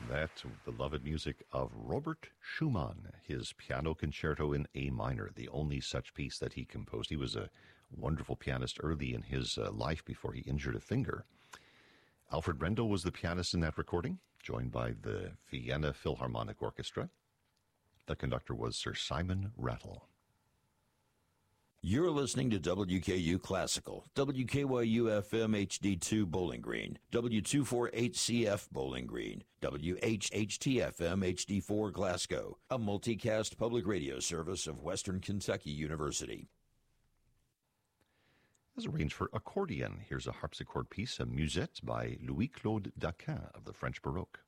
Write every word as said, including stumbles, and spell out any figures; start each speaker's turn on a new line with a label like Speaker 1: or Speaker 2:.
Speaker 1: That beloved music of Robert Schumann, his piano concerto in A minor, the only such piece that he composed. He was a wonderful pianist early in his uh, life before he injured a finger. Alfred Brendel was the pianist in that recording, joined by the Vienna Philharmonic Orchestra. The conductor was Sir Simon Rattle.
Speaker 2: You're listening to W K U Classical, W K Y U F M H D two Bowling Green, W two forty-eight C F Bowling Green, W H H T F M H D four Glasgow, a multicast public radio service of Western Kentucky University.
Speaker 1: As arranged for accordion, here's a harpsichord piece, a musette by Louis-Claude Daquin of the French Baroque.